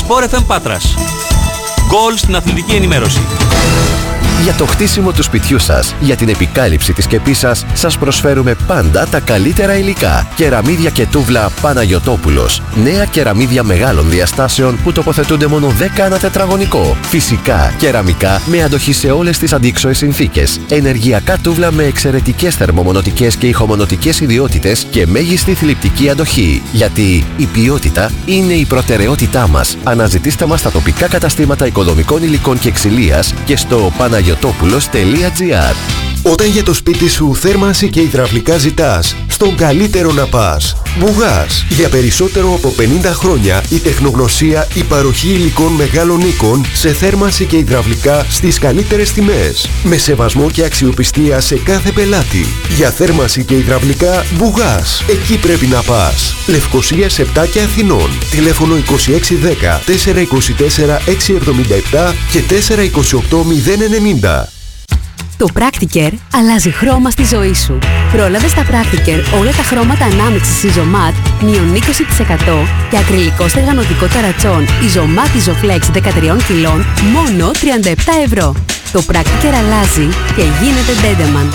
Sport FM Πάτρας. Γκολ στην αθλητική ενημέρωση. Για το χτίσιμο του σπιτιού σας, για την επικάλυψη της σκεπής σας, σας προσφέρουμε πάντα τα καλύτερα υλικά. Κεραμίδια και τούβλα Παναγιωτόπουλος. Νέα κεραμίδια μεγάλων διαστάσεων που τοποθετούνται μόνο 10 ανά τετραγωνικό. Φυσικά, κεραμικά με αντοχή σε όλες τις αντίξωες συνθήκες. Ενεργειακά τούβλα με εξαιρετικές θερμομονωτικές και ηχομονωτικές ιδιότητες και μέγιστη θλιπτική αντοχή. Γιατί η ποιότητα είναι η προτεραιότητά μας. Αναζητήστε μας στα τοπικά καταστήματα οικοδομικών υλικών και ξυλίας και στο panagiotopulos.gr. Όταν για το σπίτι σου θέρμανση και υδραυλικά ζητάς, στον καλύτερο να πας. Μπουγάς. Για περισσότερο από 50 χρόνια η τεχνογνωσία, η παροχή υλικών μεγάλων οίκων σε θέρμανση και υδραυλικά στις καλύτερες τιμές. Με σεβασμό και αξιοπιστία σε κάθε πελάτη. Για θέρμανση και υδραυλικά Μπουγάς. Εκεί πρέπει να πας. Λευκοσίας 7 και Αθηνών. Τηλέφωνο 2610 424 677 και 428 090. Το Practicare αλλάζει χρώμα στη ζωή σου. Πρόλαβε στα Practicare όλα τα χρώματα ανάμειξης Isomat μείον 20% και ακριλικό στεγανοτικό ταρατσόν Isomat Isoflex 13 κιλών μόνο 37 ευρώ. Το Practicare αλλάζει και γίνεται Dendeman.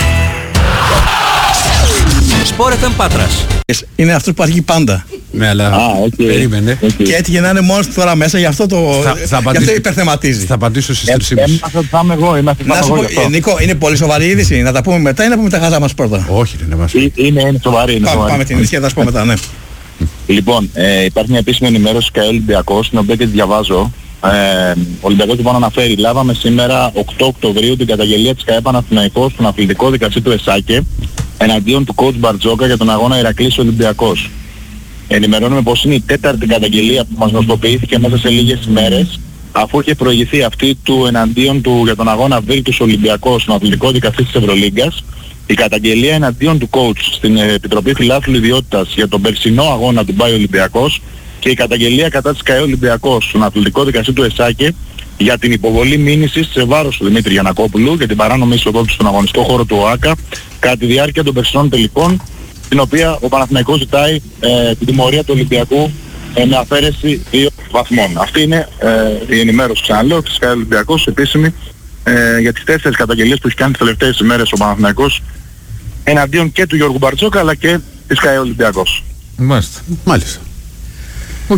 Sport FM Πάτρας. Είναι αυτός που αργεί πάντα. Ναι, αλλά περίμενε. Και έτυχε να είναι μόνος του τώρα μέσα, γι' αυτό υπερθεματίζει. Θα απαντήσω στις 3.30. Θα είμαι εγώ. Να σου πω, Νίκο, είναι πολύ σοβαρή είδηση. Να τα πούμε μετά ή να πούμε τα χάζα μας πρώτα? Όχι, δεν μας. Είναι σοβαρή. Πάμε την είδηση και θα σου πω μετά, ναι. Λοιπόν, υπάρχει μια επίσημη ενημέρωση ΚΑΕ Ολυμπιακός, την οποία και τη διαβάζω. Ο Ολυμπιακός λοιπόν αναφέρει, λάβαμε σήμερα 8 Οκτωβρίου την καταγγελία της ΚΑΕ Παναθηναϊκός στον αθλητικό δικαστή του ΕΣΑΚΕ εναντίον του coach Μπαρτζόκα για τον αγώνα Ηρακλής Ολυμπιακός. Ενημερώνουμε πως είναι η τέταρτη καταγγελία που μας γνωστοποιήθηκε μέσα σε λίγες ημέρες, αφού είχε προηγηθεί αυτή του εναντίον του για τον αγώνα Βίλτους Ολυμπιακός στον αθλητικό δικαστή της Ευρωλίγκας, η καταγγελία εναντίον του coach στην Επιτροπή Φιλάθλου Ιδιότητας για τον περσινό αγώνα του Μπάι Ολυμπιακός και η καταγγελία κατά της ΚΑΕ Ολυμπιακός στον αθλητικό δικαστή του ΕΣΑΚΕ για την υποβολή μήνυσης σε βάρος του Δημήτρη Γιαννακόπουλου για την παράνομη εισοδό του στον αγωνιστικό χώρο του ΟΑΚΑ κατά τη διάρκεια των περσινών τελικών, την οποία ο Παναθηναϊκός ζητάει την τιμωρία του Ολυμπιακού με αφαίρεση 2 βαθμών. Αυτή είναι η ενημέρωση, ξαναλέω, της ΚΑΕ Ολυμπιακός επίσημη για τις 4 καταγγελίες που έχει κάνει τις τελευταίες ημέρες ο Παναθηναϊκός εναντίον και του Γιώργου Μπαρτζόκα αλλά και της ΚΑΕ Ολυμπιακός. Μάλιστα. Οκ.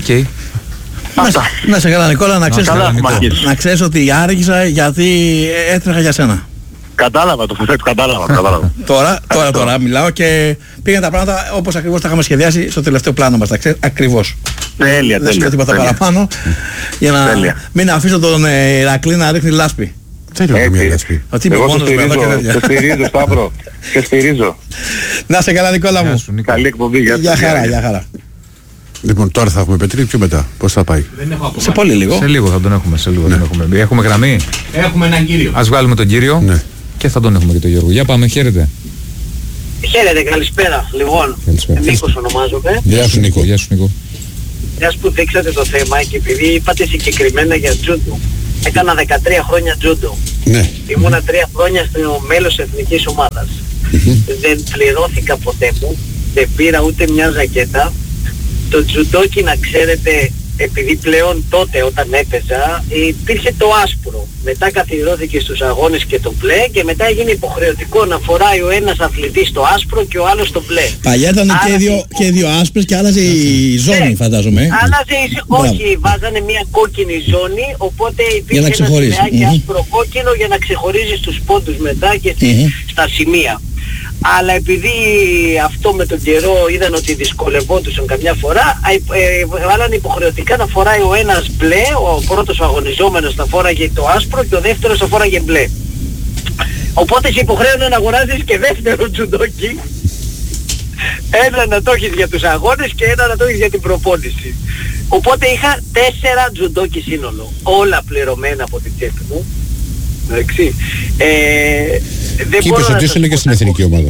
Να σε καλά Νικόλα, να ξέρεις ότι άργησα γιατί έτρεχα για σένα. Κατάλαβα το θέτω, κατάλαβα. Τώρα μιλάω και πήγαν τα πράγματα όπως ακριβώς τα είχαμε σχεδιάσει στο τελευταίο πλάνο μας, ακριβώς. Τέλεια. Δεν σου πω τίποτα παραπάνω για να μην αφήσω τον Ηρακλή να ρίχνει λάσπη. Δεν λέω καμία λάσπη. Εγώ σε στηρίζω Σταύρο, σε στηρίζω. Να σε καλά Νικόλα μου. Καλή εκπομπή, για χαρά. Λοιπόν, τώρα θα έχουμε Πετρή, πιο μετά. Πώς θα πάει? Σε πολύ λίγο. Σε λίγο θα τον έχουμε. Ναι. Έχουμε γραμμή. Έχουμε έναν κύριο. Ας βγάλουμε τον κύριο. Ναι. Και θα τον έχουμε και τον Γιώργο. Για πάμε, χαίρετε. Χαίρετε, καλησπέρα. Λοιπόν, Νίκος ονομάζομαι. Γεια σου Νίκο. Μιας που δείξατε το θέμα και επειδή είπατε συγκεκριμένα για τζούντο. Έκανα 13 χρόνια τζούντο. Ναι. Ήμουνα 3 χρόνια στο μέλος εθνικής ομάδας. Δεν πληρώθηκα ποτέ μου. Δεν πήρα ούτε μια ζακέτα. Το τζουντόκι, να ξέρετε, επειδή πλέον τότε όταν έπαιζα υπήρχε το άσπρο. Μετά καθιερώθηκε στους αγώνες και το μπλε και μετά έγινε υποχρεωτικό να φοράει ο ένας αθλητής το άσπρο και ο άλλος το μπλε. Παλιά ήταν και οι δύο άσπρες και άλλαζε η ζώνη, φαντάζομαι. Όχι, βάζανε μια κόκκινη ζώνη, οπότε υπήρχε ένα σημαίακι άσπρο κόκκινο για να ξεχωρίζεις τους πόντους μετά και στα σημεία. Αλλά επειδή αυτό με τον καιρό είδαν ότι δυσκολευόντουσαν καμιά φορά, βάλανε υποχρεωτικά να φοράει ο ένας μπλε, ο πρώτος αγωνιζόμενος θα φόραγε το άσπρο και ο δεύτερος θα φόραγε μπλε. Οπότε σε υποχρέωνε να αγοράζεις και δεύτερο τζουντόκι. Ένα να το έχεις για τους αγώνες και ένα να το έχεις για την προπόνηση. Οπότε είχα 4 τζουντόκι σύνολο, όλα πληρωμένα από την τσέπη μου. Εντάξει. Και είπες ότι είσαι και στην εθνική ομάδα.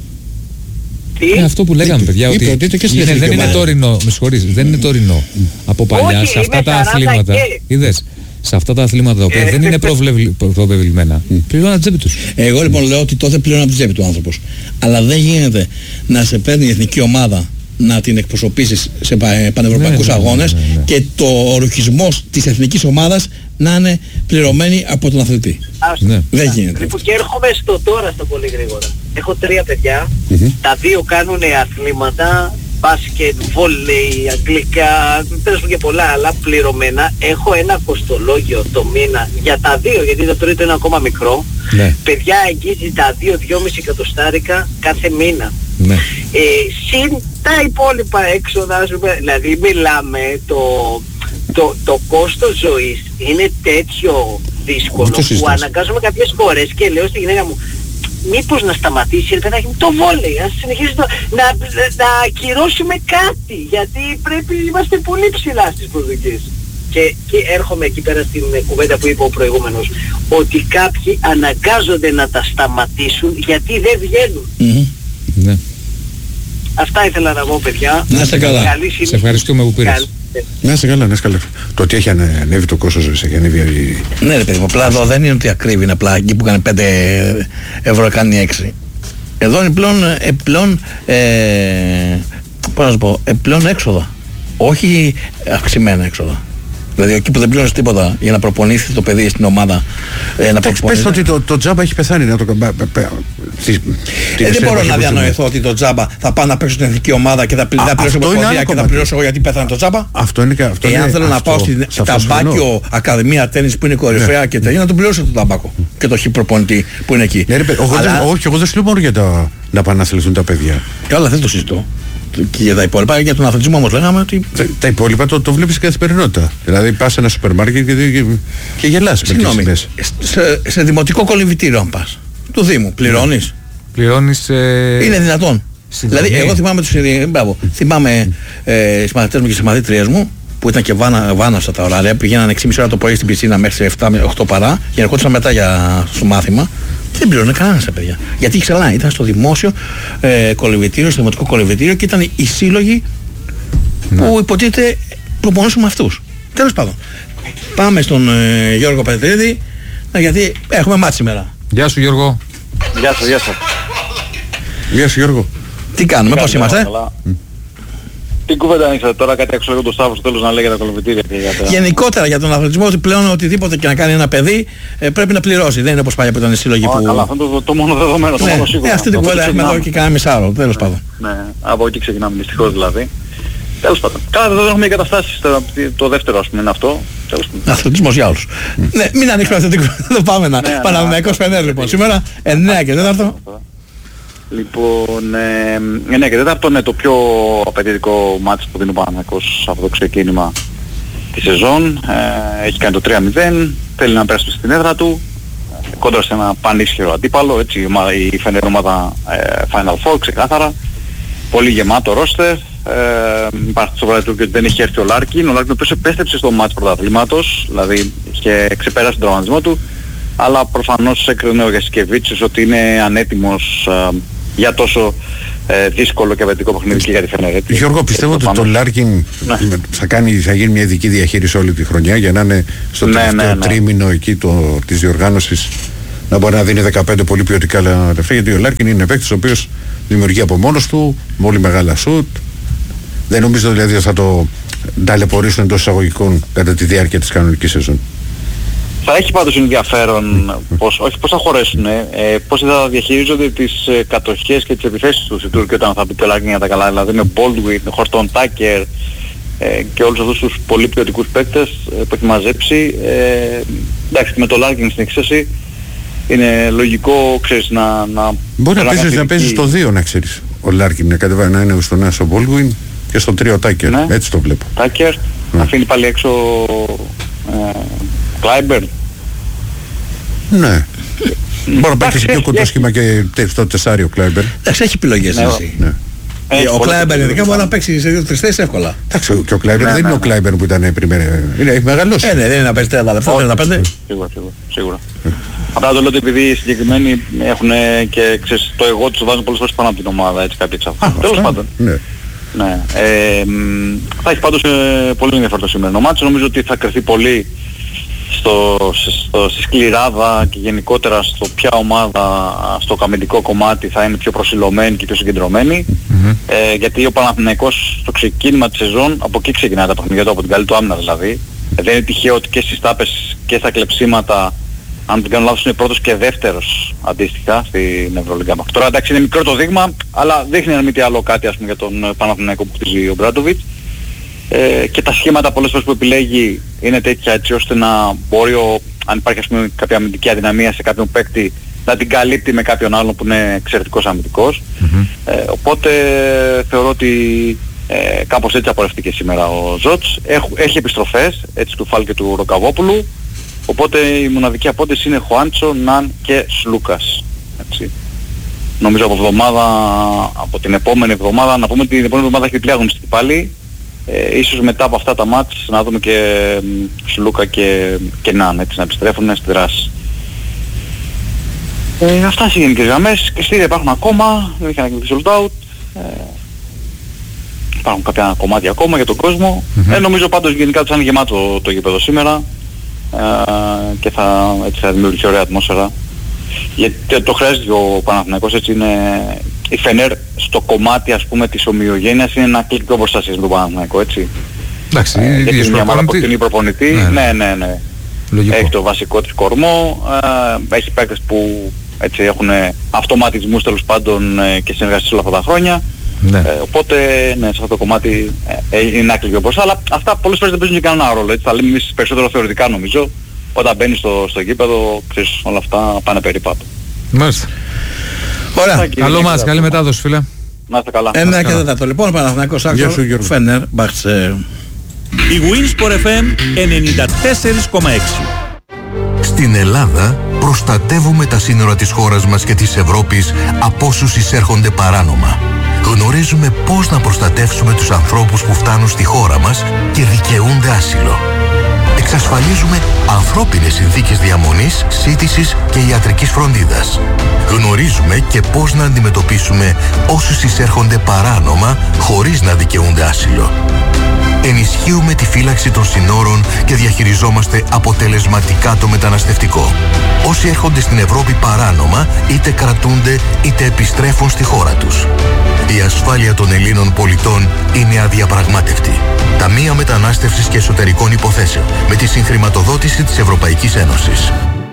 Αυτό που λέγαμε παιδιά, ότι δεν είναι τωρινό, με συγχωρείς, δεν είναι τωρινό από παλιά σε αυτά τα αθλήματα. Είδες, σε αυτά τα αθλήματα τα οποία δεν είναι προβεβλημένα, πληρώνουν την τσέπη τους. Εγώ λοιπόν λέω ότι τότε πληρώνουν από την τσέπη του άνθρωπος. Αλλά δεν γίνεται να σε παίρνει η εθνική ομάδα να την εκπροσωπήσεις σε πανευρωπαϊκούς αγώνες και το ορκισμός της εθνικής ομάδας να είναι πληρωμένη από τον αθλητή. Δεν γίνεται. Λοιπόν, και έρχομαι στο τώρα στο πολύ γρήγορα. Έχω 3 παιδιά, τα 2 κάνουν αθλήματα, μπάσκετ, βόλεϊ, αγγλικά, πέρασαν και πολλά άλλα πληρωμένα. Έχω ένα κοστολόγιο το μήνα για τα 2, γιατί το τρίτο είναι ακόμα μικρό. Παιδιά αγγίζει τα 2-2,5 εκατοστάρικα κάθε μήνα. Συν τα υπόλοιπα έξοδα, δηλαδή μιλάμε το κόστος ζωής είναι τέτοιο δύσκολο που αναγκάζομαι κάποιες φορές και λέω στη γυναίκα μου, μήπως να σταματήσει, παιδάκι μου, το βόλεϊ, ας συνεχίσει να ακυρώσουμε κάτι, γιατί είμαστε πολύ ψηλά στις προσδοκίες. Και έρχομαι εκεί πέρα στην κουβέντα που είπε ο προηγούμενος, ότι κάποιοι αναγκάζονται να τα σταματήσουν γιατί δεν βγαίνουν. Ναι. Αυτά ήθελα να πω, παιδιά. Να είστε καλά. Σε ευχαριστούμε που πήρες. Να είστε καλά, να είστε καλά. Το ότι έχει ανέβει το κόστος ζωής, έχει ανέβει. Ναι, ρε παιδί μου, απλά εδώ δεν είναι ότι ακρίβει, είναι απλά εκεί που κάνει 5 ευρώ κάνει 6. Εδώ είναι πλέον πώς να σου πω, πλέον έξοδα. Όχι αυξημένα έξοδα. Δηλαδή εκεί που δεν πλήρωνες τίποτα για να προπονήσεις το παιδί στην ομάδα. Πες ότι το τζάμπα έχει πεθάνει. Δεν μπορώ να διανοηθώ ότι το τζάμπα θα πάω να παίξω στην εθνική ομάδα και θα πληρώσω προπονητία και θα πληρώσω εγώ γιατί πέθανε το τζάμπα. Αυτό είναι. Εάν θέλω να πάω στην Ταμπάκιο Ακαδημία Τέννις που είναι κορυφαία και τέτοια, να τον πληρώσω τον Ταμπάκο και το προπονητή που είναι εκεί. Όχι, εγώ δεν σου λέω μόνο για να πάνε να αθληθούν τα παιδιά. Καλά, δεν το συζητώ. Και για τα υπόλοιπα, για τον αθλητισμό όμως λέγαμε ότι... Τα υπόλοιπα το βλέπεις καθημερινότητα. Δηλαδή πας σε ένα σούπερ μάρκετ και γελάς. Συγγνώμη, σε δημοτικό κολυμβητήριο αν πας, του Δήμου, πληρώνεις. Είναι δυνατόν. Δηλαδή εγώ θυμάμαι θυμάμαι στους μαθητές μου και στις μαθήτριές μου που ήταν και βάναυσα τα ωράρια, πηγαίνανε 6,5 ώρα το πρωί στην πισίνα μέχρι 7 με 8 παρά και ερχόντουσαν μετά στο μάθημα. Δεν πληρώνε κανένας, παιδιά. Γιατί ξανά ήταν στο δημόσιο κολυμβητήριο, στο δημοτικό κολυμβητήριο και ήταν οι σύλλογοι που υποτίθεται προπονούσαν με αυτούς. Τέλος πάντων. Πάμε στον Γιώργο Πετρίδη, γιατί έχουμε μάτς σήμερα. Γεια σου Γιώργο. Γεια σου Γιώργο. Τι κάνουμε, πώς είμαστε? Τι κουβέντα ανοίξατε τώρα, κάτι έξω το Σταύρο στο τέλος να λέει για τα κολυμβητήρια και για τα... Γενικότερα για τον αθλητισμό, ότι πλέον οτιδήποτε και να κάνει ένα παιδί πρέπει να πληρώσει. Δεν είναι όπως παλιά που ήταν οι σύλλογοι που... Καλά, αυτό είναι το μόνο δεδομένο, το μόνο σίγουρο. Αυτή την κουβέντα έχουμε εδώ και κανένα μισάρο, τέλος πάντων. Ναι, από εκεί ξεκινάμε δυστυχώς δηλαδή. Τέλος πάντων. Καλά, δεν έχουμε εγκαταστάσεις, το δεύτερο ας πούμε είναι αυτό. Αθλητισμός για όλους. Ναι, μην ανοίξουμε αυτή την κουβέντα, το πάμε να... Παναθηναϊκός Φενέρ λοιπόν, σήμερα 9 και 4. Λοιπόν, 9 και 4 είναι το πιο απαιτητικό μάτς που δίνει ο Παναθηναϊκός από το ξεκίνημα της σεζόν. Έχει κάνει το 3-0, θέλει να πέρασε στην έδρα του, κόντρα σε ένα πανίσχυρο αντίπαλο, έτσι η Φενέρ ομάδα Final Four ξεκάθαρα. Πολύ γεμάτο ρόστερ, υπάρχει στο βράδυ του ότι δεν έχει έρθει ο Λάρκιν. Ο Λάρκιν ο οποίος επέστρεψε στο μάτς πρωταθλήματος, δηλαδή είχε ξεπεράσει τον τραυματισμό του, αλλά προφανώς έκρινε ο Γιασκεβίτσιος ότι είναι ανέτοιμος για τόσο δύσκολο και απαιτητικό παιχνίδι και για τη Φενέρ. Γιώργο, πιστεύω ότι το Λάρκιν θα γίνει μια ειδική διαχείριση όλη τη χρονιά για να είναι στο τελευταίο τρίμηνο εκεί της διοργάνωσης να μπορεί να δίνει 15 πολύ ποιοτικά λεφτά, γιατί ο Λάρκιν είναι παίκτης ο οποίος δημιουργεί από μόνος του πολύ μεγάλα σουτ. Δεν νομίζω δηλαδή θα το ταλαιπωρήσουν εντός εισαγωγικών κατά τη διάρκεια της κανονικής σεζόν. Θα έχει πάντως ενδιαφέρον όχι πώς θα χωρέσουν, πώς θα διαχειρίζονται τις κατοχές και τις επιθέσεις τους οι Τούρκοι όταν θα πει το Λάρκιν για τα καλά, δηλαδή με Baldwin, Χορτόν, Τάκερ και όλους αυτούς τους πολύ ποιοτικούς παίκτες που έχει μαζέψει. Εντάξει, με το Λάρκιν στην εξαίρεση είναι λογικό, ξέρεις, να... Μπορεί να παίζει στο 2 να ξέρεις. Ο Λάρκιν να είναι στον άσο Baldwin και στο 3 ο Τάκερ, έτσι το βλέπω. Τάκερ, αφήνει πάλι έξω Κλάιμπερν. Ναι. Μπορεί να παίξει πιο κοντό σχήμα και στο 4 ο Κλάιμπερν. Εντάξει, έχει επιλογές εσύ. Ο Κλάιμπερν ειδικά μπορεί να παίξει σε 2-3 θέσεις εύκολα. Εντάξει, και ο Κλάιμπερν δεν είναι ο Κλάιμπερν που ήταν πριν. Έχει μεγαλώσει. Ναι, δεν είναι να παίζει 30 λεπτά, 35. Σίγουρα. Απλά το λέω ότι επειδή οι συγκεκριμένοι έχουν και ξέρεις, το εγώ τους βάζουν πολλές φορές πάνω από την ομάδα, έτσι κάποιοι εξαρτάται. Τέλος πάντων. Ναι. Θα έχει πάντως πολύ ενδιαφέρον το σημερινό μάτσο. Νομίζω ότι θα κρυφθεί πολύ στη σκληράδα και γενικότερα στο ποια ομάδα στο αμυντικό κομμάτι θα είναι πιο προσιλωμένη και πιο συγκεντρωμένη. Γιατί ο Παναθηναϊκός στο ξεκίνημα της σεζόν, από εκεί ξεκινάει τα παιχνίδια του, από την καλή του άμυνα δηλαδή. Δεν είναι τυχαίο ότι και στις τάπες και στα κλεψίματα, αν δεν κάνω λάθος, είναι πρώτος και δεύτερος αντίστοιχα στην Ευρωλίγκα. Τώρα εντάξει είναι μικρό το δείγμα, αλλά δείχνει αν μη τι άλλο κάτι ας πούμε για τον Παναθηναϊκό που χτίζει ο Μπράντοβιτς. Και τα σχήματα πολλές φορές που επιλέγει είναι τέτοια έτσι ώστε να μπορεί, αν υπάρχει ας πούμε κάποια αμυντική αδυναμία σε κάποιον παίκτη, να την καλύπτει με κάποιον άλλον που είναι εξαιρετικός αμυντικός. Οπότε θεωρώ ότι κάπως έτσι απορρευτήκε σήμερα ο Ζότς. Έχει επιστροφές έτσι του Φάλ και του Ροκαβόπουλου. Οπότε η μοναδική απόντηση είναι Χουάντσο, Ναν και Σλούκας. Έτσι. Νομίζω από την επόμενη εβδομάδα, να πούμε ότι την επόμενη εβδομάδα έχει διπλή αγωνιστική πάλι. Ίσως μετά από αυτά τα μάτς να δούμε και Σλούκα και Ναν, έτσι, να επιστρέφουν στη δράση. Αυτά σε γενικές γραμμές. Κριτήρια υπάρχουν ακόμα, δεν είχε ανακοινωθεί sold out. Υπάρχουν κάποια κομμάτια ακόμα για τον κόσμο. Νομίζω πάντως γενικά τους είναι γεμάτο το γήπεδο σήμερα και έτσι θα δημιουργήσει ωραία ατμόσφαιρα. Γιατί το χρειάζεται ο Παναθηναϊκός, έτσι είναι η Φενέρ στο κομμάτι ας πούμε της ομοιογένειας είναι ένα κλικ μπροστά με τον Παναθηναϊκό, έτσι. Εντάξει, γιατί είναι μια μάρα από την προπονητή, ναι. Λογικό. Έχει το βασικό της κορμό, έχει παίκτες που έτσι έχουν αυτοματισμούς τέλος πάντων και συνεργαστείς όλα αυτά τα χρόνια. Οπότε ναι, σε αυτό το κομμάτι είναι ένα κλικ μπροστά, αλλά αυτά πολλές φορές δεν παίζουν και κανένα ρόλο, έτσι. Θα λέμε εμείς περισσότερο θεωρητικά νομίζω. Όταν μπαίνεις στο γήπεδο, ξέρεις, όλα αυτά πάνε περίπατο. Μάλιστα. Ωραία. Καλό μας, καλή μετάδοση φίλε. Να είστε καλά. Ένα και τέταρτο. Λοιπόν, Παναθηναϊκός Άξο, Φένερ, Μπαχτσε. Η Winsport FM 94,6. Στην Ελλάδα προστατεύουμε τα σύνορα της χώρας μας και της Ευρώπης από όσους εισέρχονται παράνομα. Γνωρίζουμε πώς να προστατεύσουμε τους ανθρώπους που φτάνουν στη χώρα μας και δικαιούνται άσυλο. Εξασφαλίζουμε ανθρώπινες συνθήκες διαμονής, σύντησης και ιατρικής φροντίδας. Γνωρίζουμε και πώς να αντιμετωπίσουμε όσους εισέρχονται παράνομα χωρίς να δικαιούνται άσυλο. Ενισχύουμε τη φύλαξη των συνόρων και διαχειριζόμαστε αποτελεσματικά το μεταναστευτικό. Όσοι έρχονται στην Ευρώπη παράνομα, είτε κρατούνται είτε επιστρέφουν στη χώρα τους. Η ασφάλεια των Ελλήνων πολιτών είναι αδιαπραγμάτευτη. Ταμεία Μετανάστευσης και Εσωτερικών Υποθέσεων με τη συγχρηματοδότηση της Ευρωπαϊκής Ένωσης.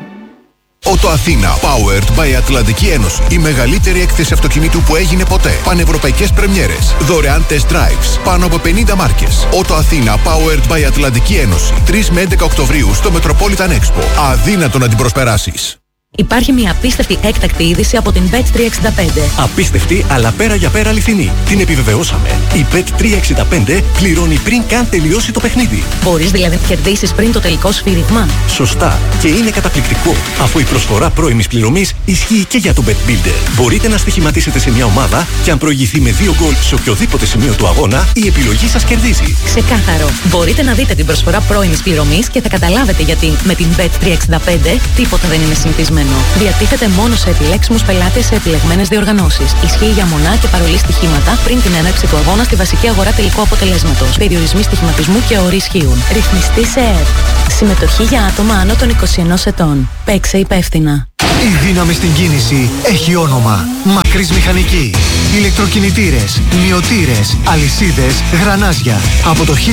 Ότο Αθήνα, powered by Ατλαντική Ένωση. Η μεγαλύτερη έκθεση αυτοκινήτου που έγινε ποτέ. Πανευρωπαϊκές πρεμιέρες. Δωρεάν test drives. Πάνω από 50 μάρκες. Ότο Αθήνα, powered by Ατλαντική Ένωση. 3 με 11 Οκτωβρίου στο Metropolitan Expo. Αδύνατο να την προσπεράσεις. Υπάρχει μια απίστευτη έκτακτη είδηση από την Bet365. Απίστευτη, αλλά πέρα για πέρα αληθινή. Την επιβεβαιώσαμε. Η Bet365 πληρώνει πριν καν τελειώσει το παιχνίδι. Μπορείς δηλαδή να κερδίσεις πριν το τελικό σφύριγμα. Σωστά. Και είναι καταπληκτικό, αφού η προσφορά πρώιμης πληρωμής ισχύει και για το Bet Builder. Μπορείτε να στοιχηματίσετε σε μια ομάδα και αν προηγηθεί με 2 γκολ σε οποιοδήποτε σημείο του αγώνα, η επιλογή σας κερδίζει. Ξεκάθαρο. Μπορείτε να δείτε την προσφορά πρώιμης πληρωμής και θα καταλάβετε γιατί με την Bet365 τίποτα δεν είναι συνηθισμένο. Διατίθεται μόνο σε επιλέξιμους πελάτες σε επιλεγμένες διοργανώσεις. Ισχύει για μονά και παρολί στοιχήματα πριν την έναρξη του αγώνα στη βασική αγορά τελικού αποτελέσματος. Περιορισμοί στοιχηματισμού και όροι ισχύουν. Ρυθμιστή σε ΕΡ. Συμμετοχή για άτομα άνω των 21 ετών. Παίξε υπεύθυνα. Η δύναμη στην κίνηση έχει όνομα. Μακρύς Μηχανική. Ηλεκτροκινητήρες, μυωτήρες, αλυσίδες, γρανάζια. Από το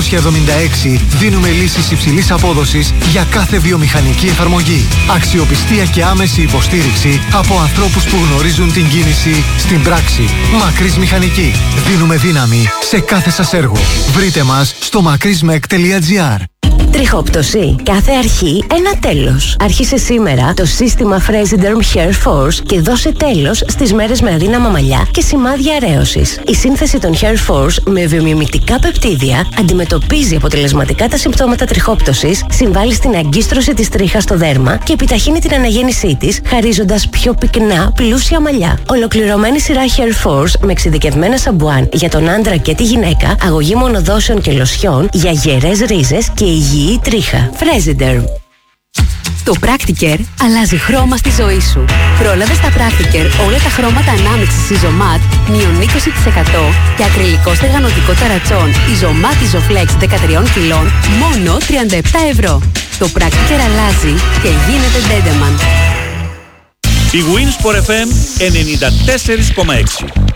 1976 δίνουμε λύσεις υψηλής απόδοσης για κάθε βιομηχανική εφαρμογή. Αξιοπιστία και άμεση υποστήριξη από ανθρώπους που γνωρίζουν την κίνηση στην πράξη. Μακρύς Μηχανική. Δίνουμε δύναμη σε κάθε σας έργο. Βρείτε μας στο makrismek.gr. Τριχόπτωση. Κάθε αρχή ένα τέλος. Άρχισε σήμερα το σύστημα Fresiderm Hair Force και δώσε τέλος στις μέρες με αδύναμα μαλλιά και σημάδια αρέωσης. Η σύνθεση των Hair Force με βιομιμητικά πεπτίδια αντιμετωπίζει αποτελεσματικά τα συμπτώματα τριχόπτωσης, συμβάλλει στην αγκίστρωση της τρίχας στο δέρμα και επιταχύνει την αναγέννησή της, χαρίζοντας πιο πυκνά, πλούσια μαλλιά. Ολοκληρωμένη σειρά Hair Force με εξειδικευμένα σαμπουάν για τον άντρα και τη γυναίκα, αγωγή μονοδόσεων και λοσιών για γερές ρίζες και υγιή τρίχα. Fresiderm. Το Practicare αλλάζει χρώμα στη ζωή σου. Πρόλαβε στα Practicare όλα τα χρώματα ανάμειξης Isomat μείον 20% και ακριλικό στεγανοτικό ταρατσόν Isomat Isoflex 13 κιλών μόνο 37 ευρώ. Το Practicare αλλάζει και γίνεται Dendeman. Η Winsport FM 94,6.